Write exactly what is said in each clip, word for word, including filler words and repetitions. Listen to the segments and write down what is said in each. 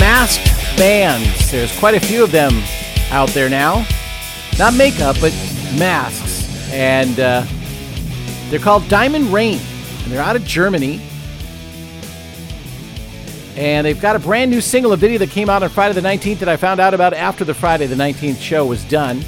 masked bands. There's quite a few of them out there now. Not makeup, but masks. And uh, they're called Diamond Rain. And they're out of Germany. And they've got a brand new single, a video that came out on Friday the nineteenth that I found out about after the Friday the nineteenth show was done.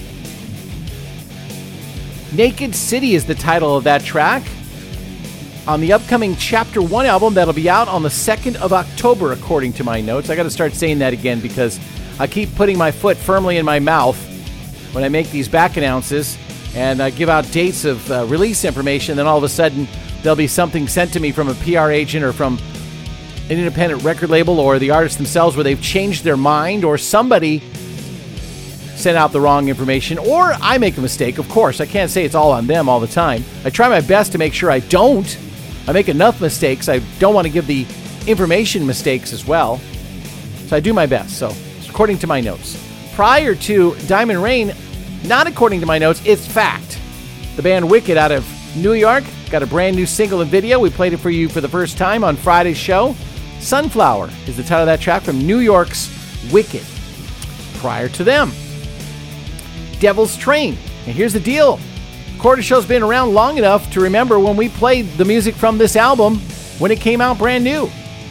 Naked City is the title of that track. On the upcoming Chapter one album that'll be out on the second of October, according to my notes. I got to start saying that again because I keep putting my foot firmly in my mouth when I make these back announces and I give out dates of uh, release information. Then all of a sudden, there'll be something sent to me from a P R agent or from an independent record label or the artist themselves where they've changed their mind or somebody sent out the wrong information or I make a mistake. Of course, I can't say it's all on them all the time. I try my best to make sure I don't. I make enough mistakes. I don't want to give the information mistakes as well. So I do my best. So it's according to my notes. Prior to Diamond Rain, not according to my notes, it's fact. The band Wicked out of New York got a brand new single and video. We played it for you for the first time on Friday's show. Sunflower is the title of that track from New York's Wicked. Prior to them, Devil's Train. And here's the deal. Quarter Show's been around long enough to remember when we played the music from this album when it came out brand new.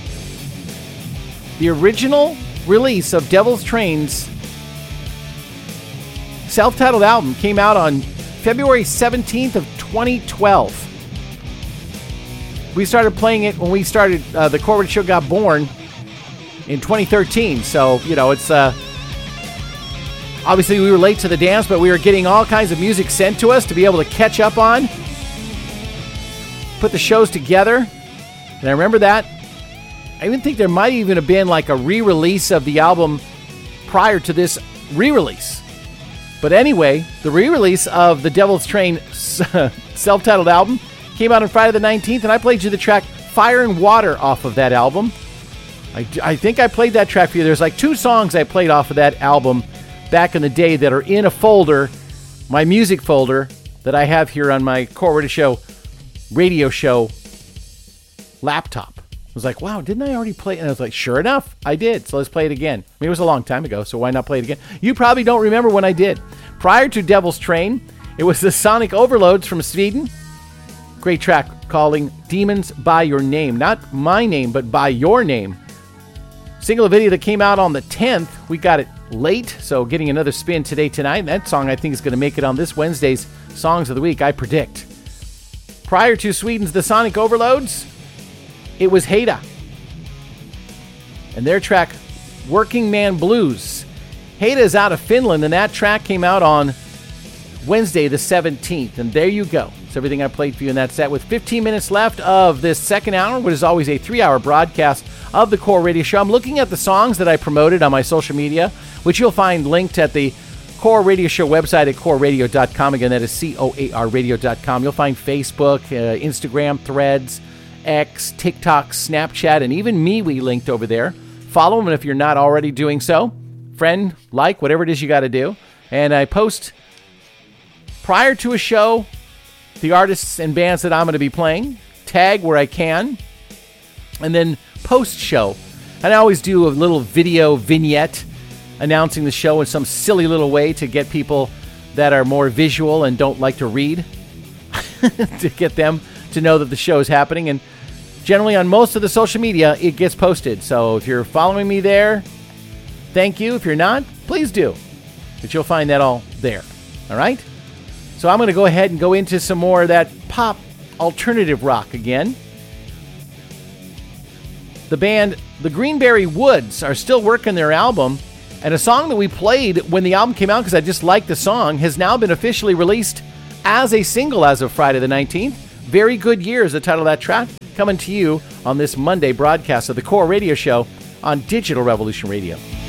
The original release of Devil's Train's self-titled album came out on February seventeenth of twenty twelve. We started playing it when we started, uh, the Core Radio Show got born in twenty thirteen. So, you know, it's... Uh, Obviously, we were late to the dance, but we were getting all kinds of music sent to us to be able to catch up on, put the shows together. And I remember that. I even think there might even have been like a re-release of the album prior to this re-release. But anyway, the re-release of the Devil's Train self-titled album came out on Friday the nineteenth, and I played you the track Fire and Water off of that album. I, I think I played that track for you. There's like two songs I played off of that album back in the day that are in a folder, my music folder, that I have here on my Core Radio Show radio show laptop. I was like, wow, didn't I already play it? And I was like, sure enough, I did. So let's play it again. I mean, it was a long time ago, so why not play it again? You probably don't remember when I did. Prior to Devil's Train, it was the Sonic Overloads from Sweden. Great track calling Demons by Your Name. Not my name, but by your name. Single video that came out on the tenth. We got it late, so getting another spin today, tonight. And that song, I think, is going to make it on this Wednesday's Songs of the Week, I predict. Prior to Sweden's The Sonic Overloads, it was Haida. And their track, Working Man Blues. Haida is out of Finland, and that track came out on Wednesday the seventeenth. And there you go. It's everything I played for you in that set with fifteen minutes left of this second hour, which is always a three-hour broadcast of the Core Radio Show. I'm looking at the songs that I promoted on my social media, which you'll find linked at the Core Radio Show website at core radio dot com. Again, that is C O A R radio dot com. You'll find Facebook, uh, Instagram, Threads, X, TikTok, Snapchat, and even MeWe linked over there. Follow them if you're not already doing so. Friend, like, whatever it is you got to do. And I post prior to a show the artists and bands that I'm going to be playing, tag where I can, and then post-show. And I always do a little video vignette announcing the show in some silly little way to get people that are more visual and don't like to read to get them to know that the show is happening. And generally on most of the social media, it gets posted. So if you're following me there, thank you. If you're not, please do. But you'll find that all there. All right? So I'm going to go ahead and go into some more of that pop alternative rock again. The band, the Greenberry Woods, are still working their album. And a song that we played when the album came out, because I just liked the song, has now been officially released as a single as of Friday the nineteenth. Very Good Year is the title of that track, coming to you on this Monday broadcast of the Core Radio Show on Digital Revolution Radio.